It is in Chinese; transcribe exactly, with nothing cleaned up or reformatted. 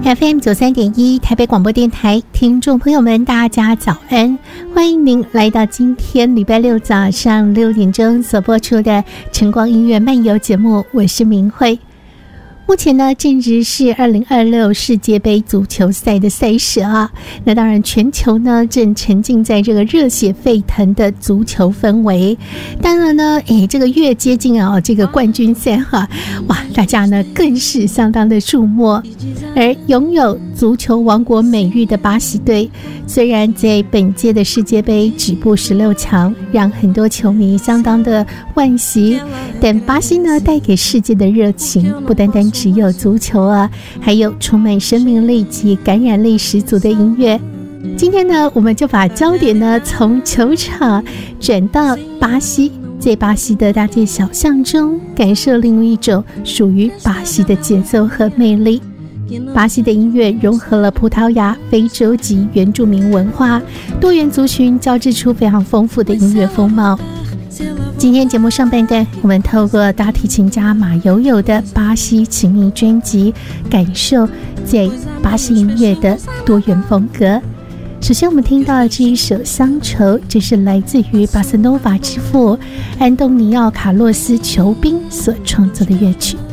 F M 九三点一台北广播电台，听众朋友们，大家早安！欢迎您来到今天礼拜六早上六点钟所播出的晨光音乐漫游节目，我是明慧。目前呢，正值是二零二六世界杯足球赛的赛事啊。那当然，全球呢正沉浸在这个热血沸腾的足球氛围。当然呢，诶，这个越接近啊这个冠军赛哈、啊，哇，大家呢更是相当的注目。而拥有足球王国美誉的巴西队，虽然在本届的世界杯止步十六强，让很多球迷相当的惋惜，但巴西呢带给世界的热情，不单单只有足球啊，还有充满生命力及感染力十足的音乐。今天呢，我们就把焦点呢从球场转到巴西，在巴西的大街小巷中，感受另一种属于巴西的节奏和魅力。巴西的音乐融合了葡萄牙、非洲及原住民文化，多元族群交织出非常丰富的音乐风貌。今天节目上半段，我们透过大提琴家马友友的巴西情迷专辑，感受在巴西音乐的多元风格。首先我们听到的这一首《乡愁》，这是来自于巴塞诺瓦之父安东尼奥·卡洛斯·裘宾所创作的乐曲。